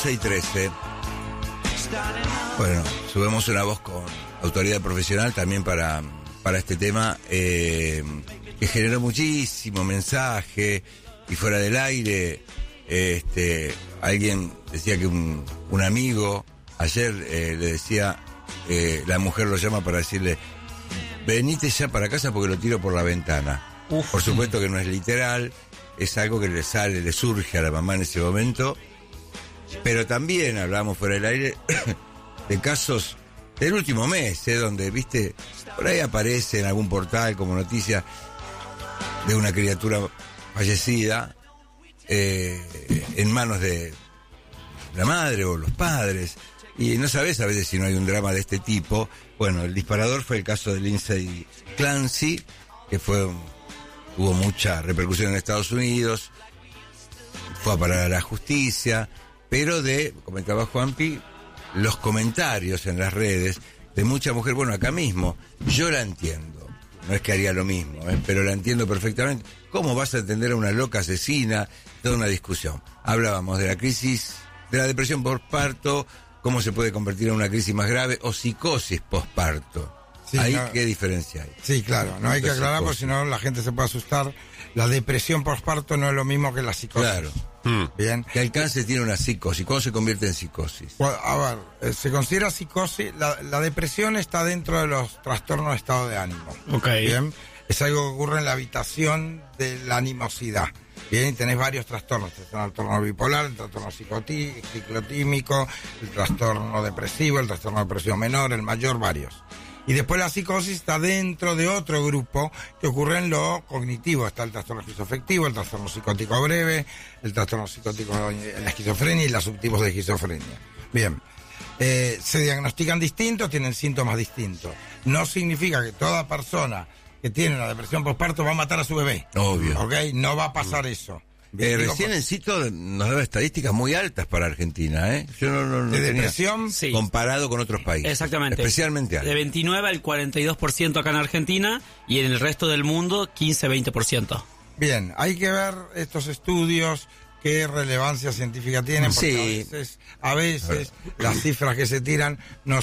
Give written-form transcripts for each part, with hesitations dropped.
11:13. Bueno, subimos una voz con autoridad profesional también para este tema, que generó muchísimo mensaje, y fuera del aire, alguien decía que un amigo ayer le decía, la mujer lo llama para decirle, venite ya para casa porque lo tiro por la ventana. Uf. Por supuesto que no es literal, es algo que le surge a la mamá en ese momento, pero también hablamos fuera del aire de casos del último mes, donde, viste, por ahí aparece en algún portal como noticia de una criatura fallecida en manos de la madre o los padres, y no sabes a veces si no hay un drama de este tipo. Bueno, el disparador fue el caso de Lindsay Clancy, que tuvo mucha repercusión en Estados Unidos, fue a parar a la justicia, pero comentaba Juanpi, los comentarios en las redes de mucha mujer, bueno, acá mismo, yo la entiendo, no es que haría lo mismo, pero la entiendo perfectamente. ¿Cómo vas a entender a una loca asesina? Toda una discusión. Hablábamos de la crisis, de la depresión postparto, cómo se puede convertir en una crisis más grave, o psicosis postparto. Sí, ahí, no, ¿qué diferencia hay? Sí, claro, no hay que aclarar porque si no la gente se puede asustar. La depresión postparto no es lo mismo que la psicosis. Claro. Bien. ¿Qué alcance tiene una psicosis? ¿Cómo se convierte en psicosis? Bueno, a ver, se considera psicosis, la depresión está dentro de los trastornos de estado de ánimo. Okay. Bien. Es algo que ocurre en la habitación de la animosidad. Bien, y tenés varios trastornos. El trastorno bipolar, el trastorno ciclotímico, el trastorno depresivo, el trastorno depresivo menor, el mayor, varios. Y después la psicosis está dentro de otro grupo que ocurre en lo cognitivo. Está el trastorno esquizoafectivo, el trastorno psicótico breve, el trastorno psicótico en la esquizofrenia y los subtipos de esquizofrenia. Bien, se diagnostican distintos, tienen síntomas distintos. No significa que toda persona que tiene una depresión postparto va a matar a su bebé. Obvio. ¿Ok? No va a pasar eso. Recién en Cito nos daba estadísticas muy altas para Argentina, ¿eh? Yo no ¿de depresión? Sí. Comparado con otros países. Exactamente. Especialmente altas. De 29 al 42% acá en Argentina, y en el resto del mundo 15-20%. Bien, hay que ver estos estudios, qué relevancia científica tienen, porque sí, a veces las cifras que se tiran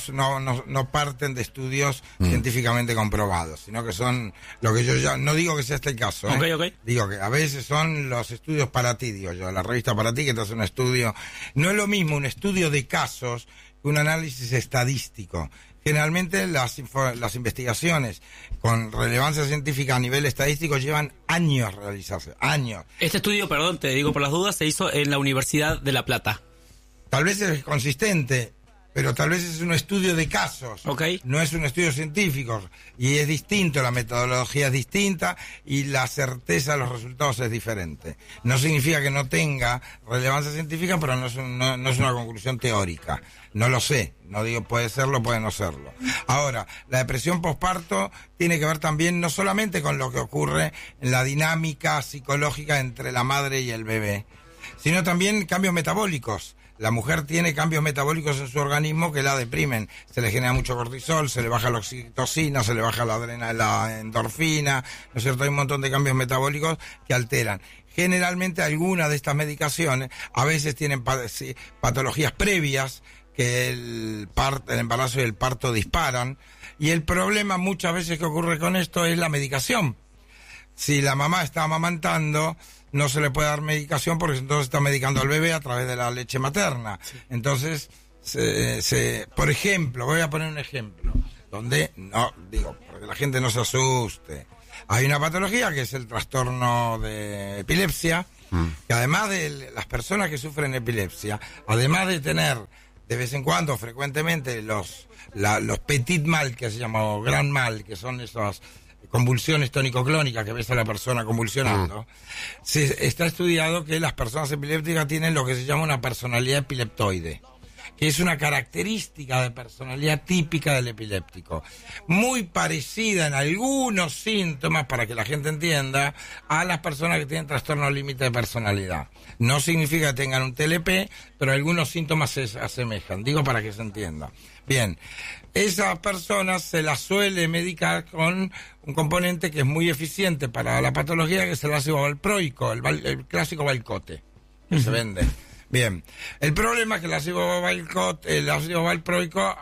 no parten de estudios científicamente comprobados, sino que son lo que yo ya, no digo que sea este el caso, Okay. Digo que a veces son los estudios para ti, digo yo, la revista Para Ti, que te hace un estudio. No es lo mismo un estudio de casos que un análisis estadístico. Generalmente las investigaciones con relevancia científica a nivel estadístico llevan años realizarse, años. Este estudio, perdón, te digo por las dudas, se hizo en la Universidad de La Plata. Tal vez es consistente, pero tal vez es un estudio de casos. Okay. No es un estudio científico. Y es distinto, la metodología es distinta y la certeza de los resultados es diferente. No significa que no tenga relevancia científica, pero no es una conclusión teórica. No lo sé. No digo puede serlo, puede no serlo. Ahora, la depresión postparto tiene que ver también no solamente con lo que ocurre en la dinámica psicológica entre la madre y el bebé, sino también cambios metabólicos. La mujer tiene cambios metabólicos en su organismo que la deprimen. Se le genera mucho cortisol, se le baja la oxitocina, se le baja la endorfina, ¿no es cierto? Hay un montón de cambios metabólicos que alteran. Generalmente algunas de estas medicaciones a veces tienen patologías previas que el embarazo y el parto disparan. Y el problema muchas veces que ocurre con esto es la medicación. Si la mamá está amamantando, no se le puede dar medicación porque entonces está medicando al bebé a través de la leche materna. Sí. Entonces, por ejemplo, voy a poner un ejemplo, donde, no, digo, para que la gente no se asuste. Hay una patología que es el trastorno de epilepsia, que además de las personas que sufren epilepsia, además de tener de vez en cuando, frecuentemente, los petit mal, que se llama, o gran mal, que son esas convulsiones tónico-clónicas que ves a la persona convulsionando, se está estudiado que las personas epilépticas tienen lo que se llama una personalidad epileptoide, que es una característica de personalidad típica del epiléptico, muy parecida en algunos síntomas, para que la gente entienda, a las personas que tienen trastorno límite de personalidad. No significa que tengan un TLP, pero algunos síntomas se asemejan, digo para que se entienda. Bien, esas personas se las suele medicar con un componente que es muy eficiente para la patología, que es el ácido valproico, el clásico Valcote, que se vende. Bien, el problema es que el ácido valproico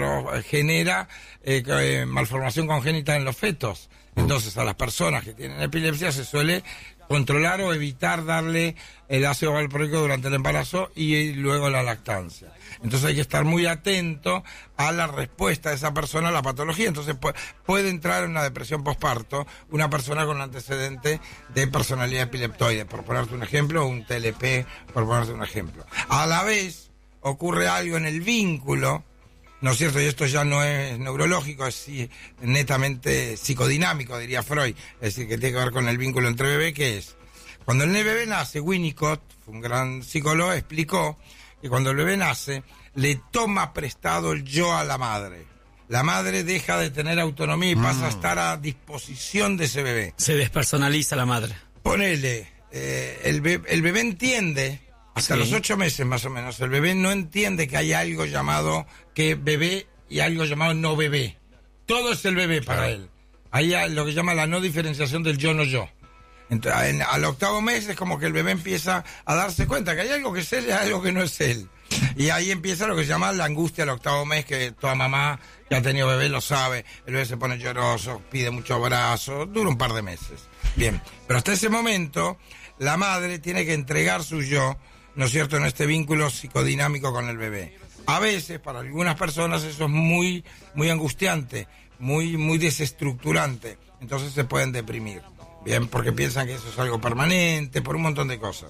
genera malformación congénita en los fetos. Entonces a las personas que tienen epilepsia se suele controlar o evitar darle el ácido valproico durante el embarazo y luego la lactancia. Entonces hay que estar muy atento a la respuesta de esa persona a la patología. Entonces puede entrar en una depresión postparto una persona con un antecedente de personalidad epileptoide, por ponerte un ejemplo, o un TLP, por ponerte un ejemplo. A la vez ocurre algo en el vínculo, ¿no es cierto? Y esto ya no es neurológico, es netamente psicodinámico, diría Freud. Es decir, que tiene que ver con el vínculo entre bebé, que es, cuando el bebé nace, Winnicott, un gran psicólogo, explicó que cuando el bebé nace, le toma prestado el yo a la madre. La madre deja de tener autonomía y pasa a estar a disposición de ese bebé. Se despersonaliza la madre. Ponele, el bebé entiende, hasta los 8 meses más o menos, el bebé no entiende que hay algo llamado que bebé y algo llamado no bebé. Todo es el bebé para él. Hay lo que llama la no diferenciación del yo no yo. Entonces, al 8º mes es como que el bebé empieza a darse cuenta que hay algo que es él y hay algo que no es él. Y ahí empieza lo que se llama la angustia al 8º mes, que toda mamá que ha tenido bebé lo sabe. El bebé se pone lloroso, pide mucho abrazo, dura un par de meses. Bien, pero hasta ese momento la madre tiene que entregar su yo, ¿no es cierto?, en este vínculo psicodinámico con el bebé. A veces, para algunas personas, eso es muy, muy angustiante, muy, muy desestructurante. Entonces se pueden deprimir. Bien, porque piensan que eso es algo permanente, por un montón de cosas.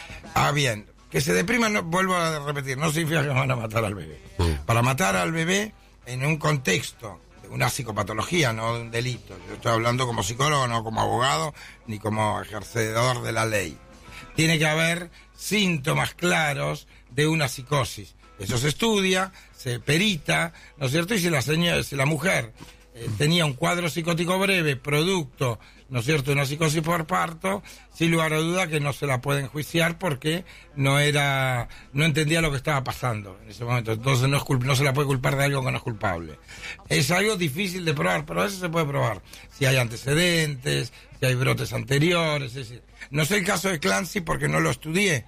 Bien, que se depriman, no, vuelvo a repetir, no significa que van a matar al bebé. Para matar al bebé en un contexto de una psicopatología, no de un delito. Yo estoy hablando como psicólogo, no como abogado, ni como ejercedor de la ley. Tiene que haber síntomas claros de una psicosis. Eso se estudia, se perita, ¿no es cierto? Y si la mujer tenía un cuadro psicótico breve, producto, ¿no es cierto?, una psicosis por parto, sin lugar a duda que no se la puede enjuiciar porque no entendía lo que estaba pasando en ese momento. Entonces no se la puede culpar de algo que no es culpable. Es algo difícil de probar, pero a veces se puede probar. Si hay antecedentes, si hay brotes anteriores, es decir, no sé el caso de Clancy porque no lo estudié.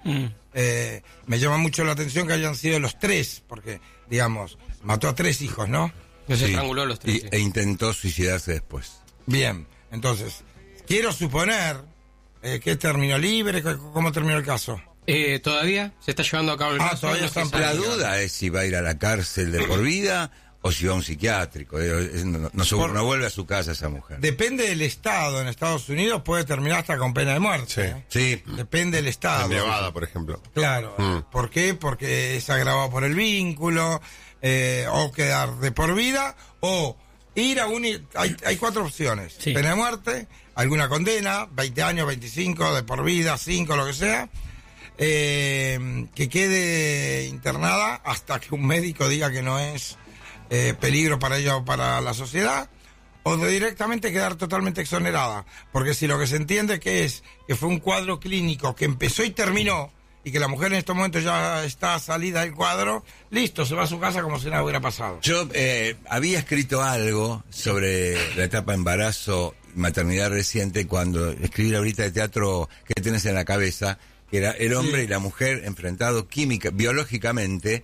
Me llama mucho la atención que hayan sido los 3, porque, digamos, mató a 3 hijos, ¿no? Se estranguló a los 3. E intentó suicidarse después. Bien, entonces, quiero suponer que terminó libre. ¿Cómo terminó el caso? Todavía se está llevando a cabo el caso. Todavía está en La duda es si va a ir a la cárcel de por vida o si va a un psiquiátrico. No vuelve a su casa esa mujer. Depende del estado. En Estados Unidos puede terminar hasta con pena de muerte. Sí. Depende del estado. En Nevada, por ejemplo. Claro. ¿Por qué? Porque es agravado por el vínculo, o quedar de por vida, o ir a hay 4 opciones. Sí. Pena de muerte, alguna condena, 20 años, 25, de por vida, 5, lo que sea, que quede internada hasta que un médico diga que no es peligro para ella o para la sociedad, o de directamente quedar totalmente exonerada. Porque si lo que se entiende que fue un cuadro clínico que empezó y terminó, y que la mujer en estos momentos ya está salida del cuadro, listo, se va a su casa como si nada hubiera pasado. Yo había escrito algo sobre la etapa embarazo y maternidad reciente cuando escribí la ahorita de teatro que tenés en la cabeza, que era el hombre y la mujer enfrentados biológicamente,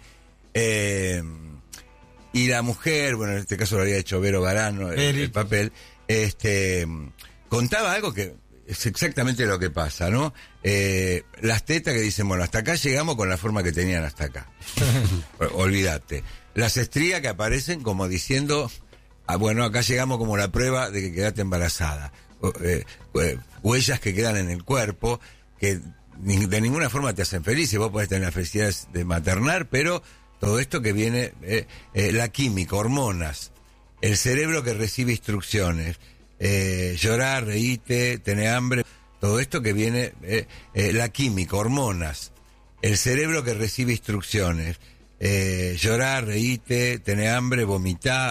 y la mujer, bueno, en este caso lo había hecho Vero Varano, el papel, contaba algo que es exactamente lo que pasa, ¿no? Las tetas que dicen, bueno, hasta acá llegamos con la forma que tenían hasta acá. Olvídate. Las estrías que aparecen como diciendo, bueno, acá llegamos como la prueba de que quedaste embarazada. Huellas que quedan en el cuerpo que de ninguna forma te hacen feliz. Vos podés tener la felicidad de maternar, pero todo esto que viene, la química, hormonas, el cerebro que recibe instrucciones, llorar, reíte, tener hambre, todo esto que viene, la química, hormonas, el cerebro que recibe instrucciones, llorar, reíte, tener hambre, vomitar,